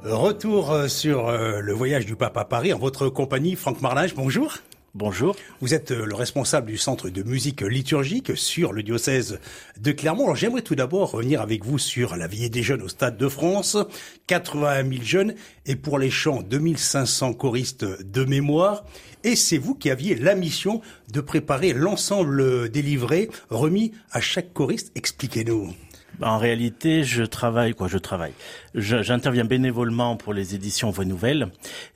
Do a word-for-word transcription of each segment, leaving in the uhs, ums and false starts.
Retour sur le voyage du pape à Paris en votre compagnie, Franck Marlinge, bonjour. Bonjour. Vous êtes le responsable du centre de musique liturgique sur le diocèse de Clermont. Alors j'aimerais tout d'abord revenir avec vous sur la veillée des jeunes au Stade de France. quatre-vingt mille jeunes et pour les chants deux mille cinq cents choristes de mémoire. Et c'est vous qui aviez la mission de préparer l'ensemble des livrets remis à chaque choriste. Expliquez-nous. En réalité, je travaille, quoi, je travaille. Je, j'interviens bénévolement pour les éditions Voix Nouvelles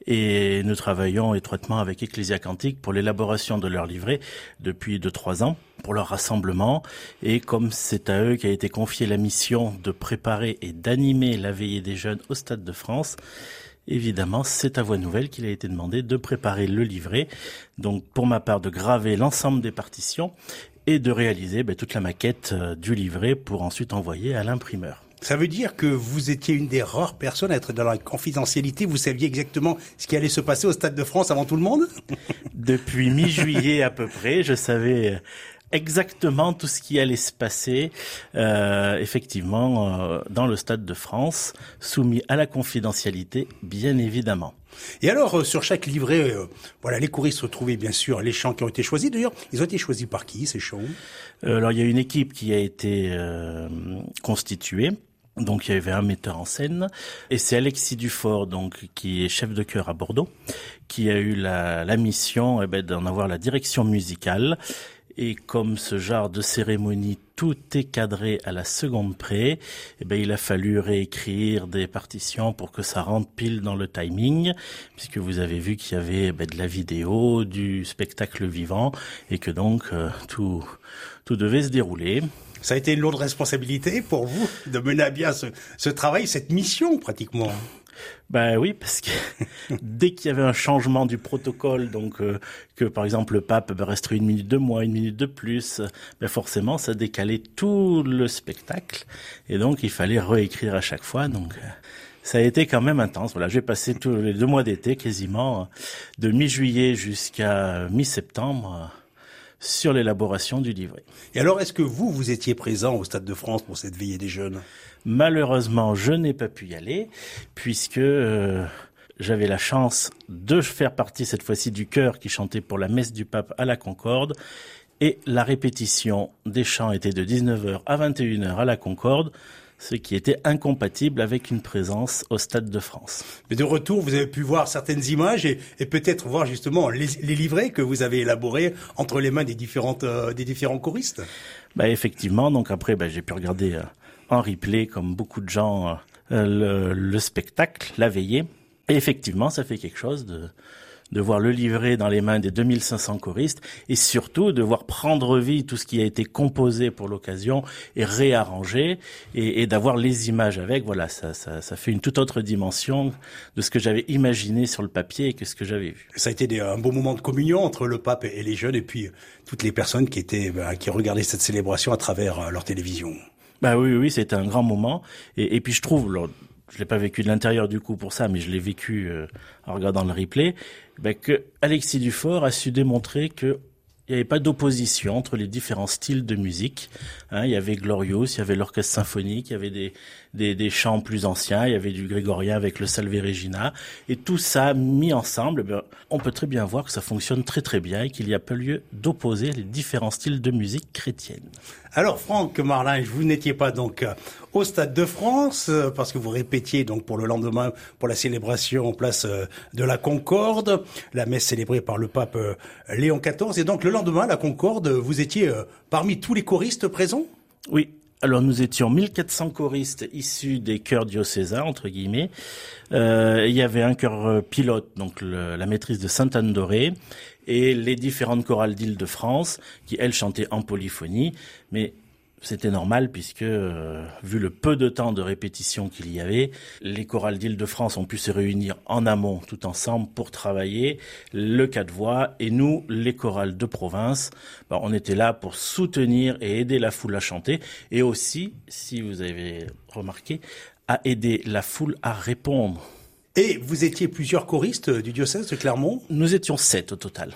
et nous travaillons étroitement avec Ecclésia Cantique pour l'élaboration de leurs livrets depuis deux, trois ans, pour leur rassemblement. Et comme c'est à eux qu'a été confiée la mission de préparer et d'animer la veillée des jeunes au Stade de France, évidemment, c'est à Voix Nouvelles qu'il a été demandé de préparer le livret. Donc, pour ma part, de graver l'ensemble des partitions et de réaliser ben, toute la maquette euh, du livret pour ensuite envoyer à l'imprimeur. Ça veut dire que vous étiez une des rares personnes à être dans la confidentialité. Vous saviez exactement ce qui allait se passer au Stade de France avant tout le monde ? Depuis mi-juillet à peu près, je savais exactement tout ce qui allait se passer, euh, effectivement, euh, dans le Stade de France, soumis à la confidentialité, bien évidemment. Et alors, euh, sur chaque livret, euh, voilà, les choristes retrouvaient bien sûr les chants qui ont été choisis. D'ailleurs, ils ont été choisis par qui, ces chants ? euh, Alors, il y a une équipe qui a été euh, constituée. Donc, il y avait un metteur en scène. Et c'est Alexis Dufort, donc, qui est chef de chœur à Bordeaux, qui a eu la, la mission eh ben, d'en avoir la direction musicale. Et comme ce genre de cérémonie, tout est cadré à la seconde près, eh ben, il a fallu réécrire des partitions pour que ça rentre pile dans le timing, puisque vous avez vu qu'il y avait eh ben, de la vidéo, du spectacle vivant, et que donc euh, tout, tout devait se dérouler. Ça a été une lourde responsabilité pour vous de mener à bien ce, ce travail, cette mission pratiquement. Ben oui, parce que dès qu'il y avait un changement du protocole, donc euh, que par exemple le pape ben, resterait une minute de moins, une minute de plus, ben forcément ça décalait tout le spectacle et donc il fallait réécrire à chaque fois. Donc euh, ça a été quand même intense. Voilà, j'ai passé tous les deux mois d'été quasiment, de mi-juillet jusqu'à mi-septembre, sur l'élaboration du livret. Et alors, est-ce que vous, vous étiez présent au Stade de France pour cette veillée des jeunes ? Malheureusement, je n'ai pas pu y aller, puisque euh, j'avais la chance de faire partie cette fois-ci du chœur qui chantait pour la messe du pape à la Concorde, et la répétition des chants était de dix-neuf heures à vingt et une heures à la Concorde, ce qui était incompatible avec une présence au Stade de France. Mais de retour, vous avez pu voir certaines images et, et peut-être voir justement les, les livrets que vous avez élaborés entre les mains des différentes euh, des différents choristes. Bah effectivement, donc après, bah, j'ai pu regarder euh, en replay, comme beaucoup de gens, euh, le, le spectacle, la veillée. Et effectivement, ça fait quelque chose de de voir le livret dans les mains des deux mille cinq cents choristes et surtout de voir prendre vie tout ce qui a été composé pour l'occasion et réarrangé et, et d'avoir les images avec. Voilà, ça, ça, ça fait une toute autre dimension de ce que j'avais imaginé sur le papier et que ce que j'avais vu. Ça a été des, un beau moment de communion entre le pape et les jeunes et puis toutes les personnes qui étaient, bah, qui regardaient cette célébration à travers leur télévision. Bah oui, oui, c'était un grand moment et, et puis je trouve, là, je l'ai pas vécu de l'intérieur du coup pour ça, mais je l'ai vécu euh, en regardant le replay, ben que Alexis Dufort a su démontrer que il n'y avait pas d'opposition entre les différents styles de musique. Hein, il y avait Glorious, il y avait l'orchestre symphonique, il y avait des, des, des chants plus anciens, il y avait du grégorien avec le Salve Regina. Et tout ça mis ensemble, ben, on peut très bien voir que ça fonctionne très très bien et qu'il n'y a pas lieu d'opposer les différents styles de musique chrétienne. Alors Franck Marlinge, vous n'étiez pas donc au Stade de France parce que vous répétiez donc pour le lendemain pour la célébration en place de la Concorde, la messe célébrée par le pape Léon quatorze. Et donc le lendemain, la Concorde, vous étiez parmi tous les choristes présents ? Oui. Alors nous étions mille quatre cents choristes issus des chœurs diocésains, entre guillemets. Euh, il y avait un chœur pilote, donc le, la maîtrise de Sainte-Anne-d'Auray, et les différentes chorales d'Île-de-France, qui elles chantaient en polyphonie, mais c'était normal puisque, euh, vu le peu de temps de répétition qu'il y avait, les chorales d'Île-de-France ont pu se réunir en amont, tout ensemble, pour travailler le quatre voix. Et nous, les chorales de province, ben, on était là pour soutenir et aider la foule à chanter. Et aussi, si vous avez remarqué, à aider la foule à répondre. Et vous étiez plusieurs choristes du diocèse de Clermont ? Nous étions sept au total.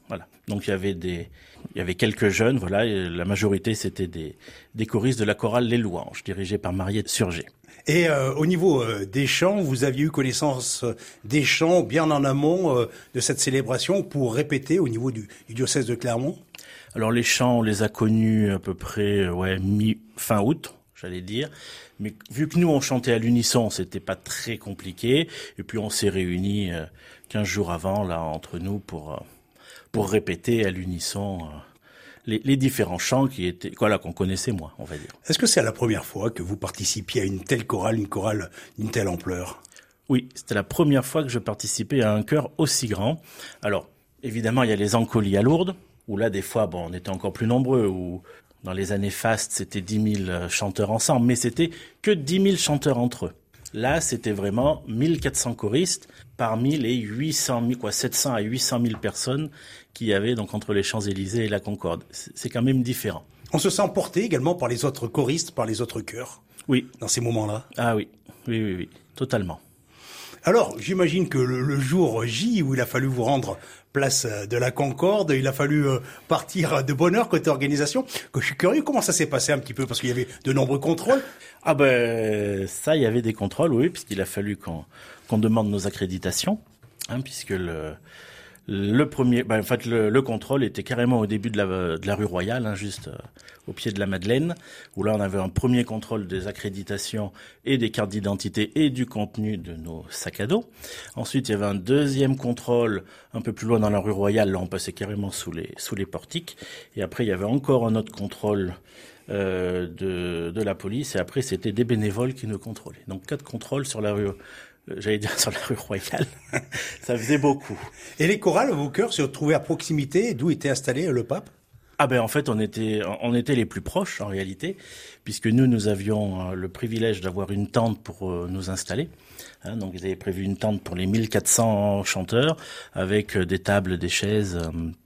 Voilà. Donc il y avait des, il y avait quelques jeunes, voilà, et la majorité c'était des, des choristes de la chorale Les Louanges, dirigée par Mariette Surgé. Et euh, au niveau euh, des chants, vous aviez eu connaissance euh, des chants bien en amont euh, de cette célébration pour répéter au niveau du, du diocèse de Clermont? Alors les chants, on les a connus à peu près, euh, ouais, mi fin août, j'allais dire. Mais vu que nous on chantait à l'unisson, c'était pas très compliqué. Et puis on s'est réunis euh, quinze jours avant là entre nous pour euh, pour répéter à l'unisson. Euh, Les, les différents chants qui étaient, voilà, qu'on connaissait moins, on va dire. Est-ce que c'est la première fois que vous participiez à une telle chorale, une chorale d'une telle ampleur? Oui, c'était la première fois que je participais à un chœur aussi grand. Alors, évidemment, il y a les Encolies à Lourdes, où là, des fois, bon, on était encore plus nombreux, où dans les années fastes, c'était dix mille chanteurs ensemble, mais c'était que dix mille chanteurs entre eux. Là, c'était vraiment mille quatre cents choristes parmi les huit cent mille, quoi, sept cents à huit cent mille personnes qu'il y avait donc entre les Champs-Élysées et la Concorde. C'est quand même différent. On se sent porté également par les autres choristes, par les autres chœurs. Oui. Dans ces moments-là. Ah oui, oui, oui, oui, totalement. Alors, j'imagine que le, le jour J où il a fallu vous rendre place de la Concorde, il a fallu euh, partir de bonne heure côté organisation, que je suis curieux comment ça s'est passé un petit peu, parce qu'il y avait de nombreux contrôles. Ah ben, ça, il y avait des contrôles, oui, puisqu'il a fallu qu'on qu'on demande nos accréditations, hein, puisque le... Le premier, ben, en fait, le, le contrôle était carrément au début de la, de la rue Royale, hein, juste euh, au pied de la Madeleine, où là on avait un premier contrôle des accréditations et des cartes d'identité et du contenu de nos sacs à dos. Ensuite, il y avait un deuxième contrôle un peu plus loin dans la rue Royale, là on passait carrément sous les sous les portiques. Et après, il y avait encore un autre contrôle euh, de de la police. Et après, c'était des bénévoles qui nous contrôlaient. Donc quatre contrôles sur la rue. J'allais dire sur la rue Royale, ça faisait beaucoup. Et les chorales, vos chœurs se trouvaient à proximité d'où était installé le pape? Ah ben en fait on était on était les plus proches en réalité, puisque nous nous avions le privilège d'avoir une tente pour nous installer. Hein, donc ils avaient prévu une tente pour les mille quatre cents chanteurs avec des tables, des chaises.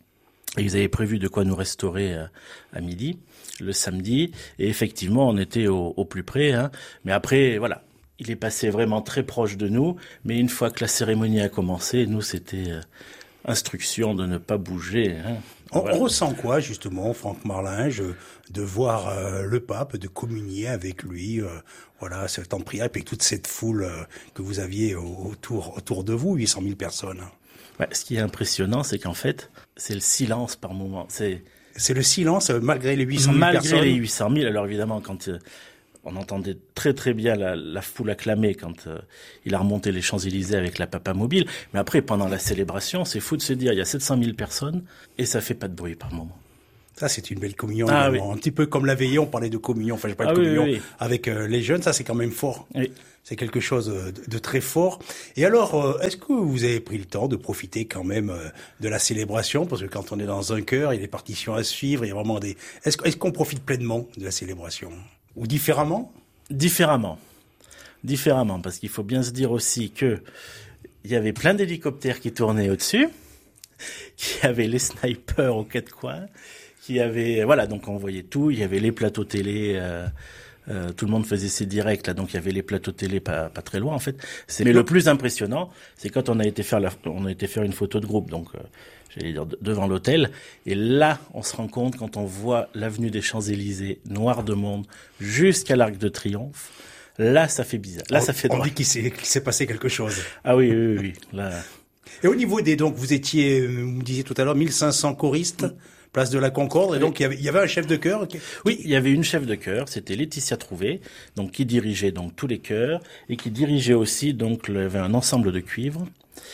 Et ils avaient prévu de quoi nous restaurer à midi, le samedi. Et effectivement on était au, au plus près. Hein. Mais après voilà. Il est passé vraiment très proche de nous, mais une fois que la cérémonie a commencé, nous, c'était euh, instruction de ne pas bouger. Hein. On, voilà. on ressent quoi, justement, Franck Marlinge, de voir euh, le pape, de communier avec lui, euh, voilà, ce temps de prière, et puis toute cette foule euh, que vous aviez autour, autour de vous, huit cent mille personnes. Ouais, ce qui est impressionnant, c'est qu'en fait, c'est le silence par moment. C'est, c'est le silence, malgré les huit cent mille malgré personnes. Malgré les huit cent mille, alors évidemment, quand... Euh, on entendait très très bien la, la foule acclamer quand euh, il a remonté les Champs-Élysées avec la Papa Mobile. Mais après, pendant la célébration, c'est fou de se dire, il y a sept cent mille personnes et ça fait pas de bruit par moment. Ça, c'est une belle communion. Ah, oui. Un petit peu comme la veillée, on parlait de communion, enfin, je parle ah, de oui, communion oui, oui. avec euh, les jeunes, ça, c'est quand même fort. Oui. C'est quelque chose de, de très fort. Et alors, euh, est-ce que vous avez pris le temps de profiter quand même euh, de la célébration? Parce que quand on est dans un chœur, il y a des partitions à suivre, il y a vraiment des... Est-ce, est-ce qu'on profite pleinement de la célébration? Ou différemment? Différemment. Différemment, parce qu'il faut bien se dire aussi que il y avait plein d'hélicoptères qui tournaient au-dessus, qu'il y avait les snipers aux quatre coins, qu'il y avait... Voilà, donc on voyait tout. Il y avait les plateaux télé... Euh, euh, tout le monde faisait ses directs, là, donc il y avait les plateaux télé pas, pas très loin, en fait. C'est, mais le plus impressionnant, c'est quand on a été faire, la, on a été faire une photo de groupe, donc... Euh, j'allais dire, devant l'hôtel. Et là, on se rend compte, quand on voit l'avenue des Champs-Élysées, noire de monde, jusqu'à l'Arc de Triomphe, là, ça fait bizarre. Là, on, ça fait on drôle. dit qu'il s'est, qu'il s'est passé quelque chose. Ah oui, oui, oui. Là... Et au niveau des... Donc, vous étiez, vous me disiez tout à l'heure, mille cinq cents choristes, place de la Concorde, et donc il y avait, il y avait un chef de chœur qui... Oui, il y avait une chef de chœur, c'était Laetitia Trouvé, donc qui dirigeait donc tous les chœurs, et qui dirigeait aussi, donc, il y avait un ensemble de cuivres,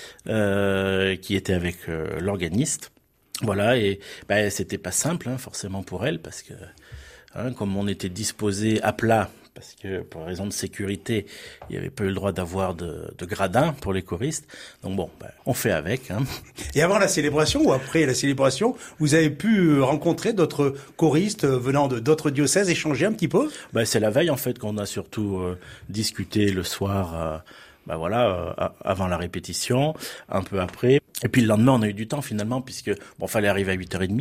Euh, qui était avec euh, l'organiste, voilà, et ben c'était pas simple, hein, forcément pour elle, parce que hein, comme on était disposé à plat, parce que pour raison de sécurité, il n'y avait pas eu le droit d'avoir de, de gradin pour les choristes, donc bon, ben, on fait avec. Hein. Et avant la célébration ou après la célébration, vous avez pu rencontrer d'autres choristes venant de d'autres diocèses, échanger un petit peu? Ben c'est la veille en fait qu'on a surtout euh, discuté le soir. Euh, Ben voilà, euh, avant la répétition, un peu après. Et puis le lendemain, on a eu du temps finalement, puisque bon, fallait arriver à huit heures trente.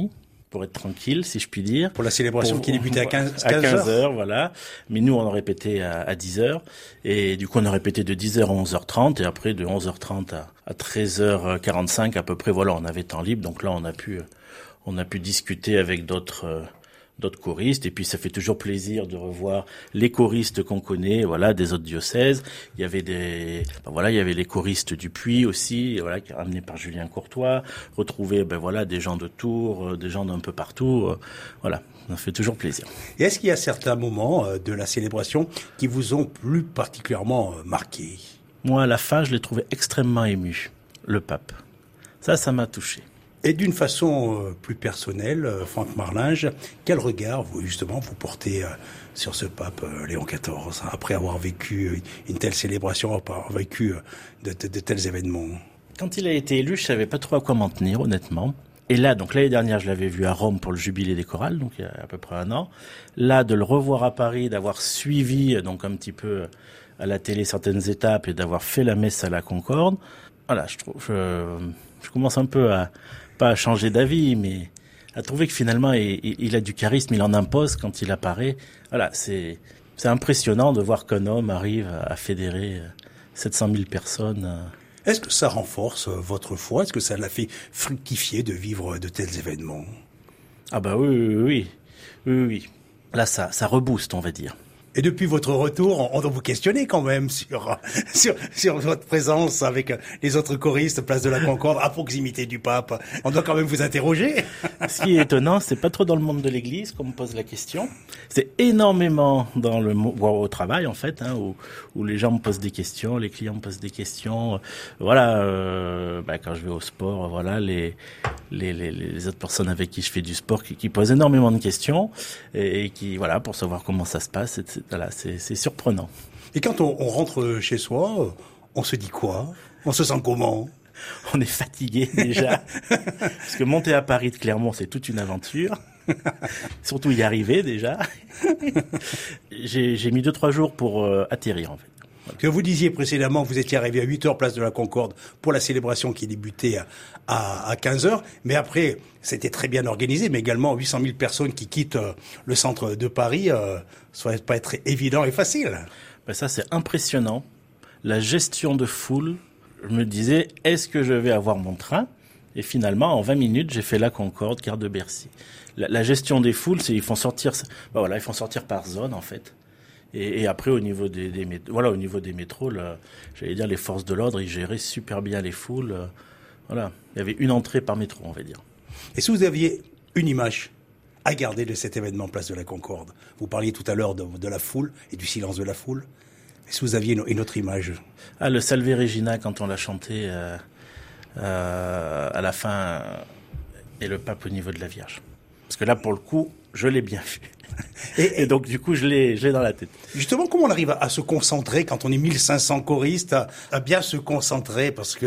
pour être tranquille, si je puis dire. Pour la célébration pour, qui débutait à quinze, à quinze heures, voilà. Mais nous, on a répété à, à dix heures. Et du coup, on a répété de dix heures à onze heures trente. Et après, de onze heures trente à, à treize heures quarante-cinq, à peu près, voilà, on avait temps libre. Donc là, on a pu, on a pu discuter avec d'autres, d'autres choristes. Et puis, ça fait toujours plaisir de revoir les choristes qu'on connaît, voilà, des autres diocèses. Il y avait des, ben voilà, il y avait les choristes du Puy aussi, voilà, qui amenés par Julien Courtois. Retrouver, ben voilà, des gens de Tours, des gens d'un peu partout, euh, voilà. Ça fait toujours plaisir. Et est-ce qu'il y a certains moments de la célébration qui vous ont plus particulièrement marqué? Moi, à la fin, je l'ai trouvé extrêmement ému, le pape. Ça, ça m'a touché. Et d'une façon plus personnelle, Franck Marlinge, quel regard, vous, justement, vous portez sur ce pape Léon quatorze, après avoir vécu une telle célébration, avoir vécu de, de, de tels événements? Quand il a été élu, je savais pas trop à quoi m'en tenir, honnêtement. Et là, donc l'année dernière, je l'avais vu à Rome pour le jubilé des chorales, donc il y a à peu près un an. Là, de le revoir à Paris, d'avoir suivi donc un petit peu à la télé certaines étapes et d'avoir fait la messe à la Concorde, voilà, je trouve, je, je commence un peu à pas à changer d'avis, mais à trouver que finalement, il, il a du charisme, il en impose quand il apparaît. Voilà, c'est c'est impressionnant de voir qu'un homme arrive à fédérer sept cent mille personnes. Est-ce que ça renforce votre foi? Est-ce que ça l'a fait fructifier de vivre de tels événements? Ah bah oui, oui, oui, oui, oui. Là, ça, ça rebooste, on va dire. Et depuis votre retour, on doit vous questionner quand même sur, sur, sur votre présence avec les autres choristes, place de la Concorde, à proximité du pape. On doit quand même vous interroger. Ce qui est étonnant, c'est pas trop dans le monde de l'église qu'on me pose la question. C'est énormément dans le au travail, en fait, hein, où, où les gens me posent des questions, les clients me posent des questions. Voilà, euh, bah, quand je vais au sport, voilà, les, les, les, les autres personnes avec qui je fais du sport qui, qui posent énormément de questions et, et qui, voilà, pour savoir comment ça se passe, et cetera. Voilà, c'est, c'est surprenant. Et quand on, on rentre chez soi, on se dit quoi? On se sent comment? On est fatigué déjà, parce que monter à Paris de Clermont, c'est toute une aventure. Surtout y arriver déjà. j'ai, j'ai mis deux trois jours pour euh, atterrir en fait. Voilà. Que vous disiez précédemment, vous étiez arrivé à huit heures place de la Concorde pour la célébration qui débutait à, à, à quinze heures. Mais après, c'était très bien organisé, mais également huit cent mille personnes qui quittent euh, le centre de Paris. Euh, ça va pas être évident et facile. Ben ça, c'est impressionnant. La gestion de foule, je me disais, est-ce que je vais avoir mon train? Et finalement, en vingt minutes, j'ai fait la Concorde, gare de Bercy. La, la gestion des foules, c'est ils font sortir, ben voilà, ils font sortir par zone en fait. Et, et après, au niveau des, des métros, voilà, au niveau des métros, là, j'allais dire, les forces de l'ordre, ils géraient super bien les foules. Euh, voilà, il y avait une entrée par métro, on va dire. Et si vous aviez une image à garder de cet événement place de la Concorde, vous parliez tout à l'heure de, de la foule et du silence de la foule. Et si vous aviez une, une autre image? Ah, le Salve Regina quand on l'a chanté euh, euh, à la fin, euh, et le pape au niveau de la Vierge. Parce que là, pour le coup, je l'ai bien vu. Et, et donc, du coup, je l'ai, je l'ai dans la tête. Justement, comment on arrive à, à se concentrer quand on est mille cinq cents choristes, à, à bien se concentrer? Parce que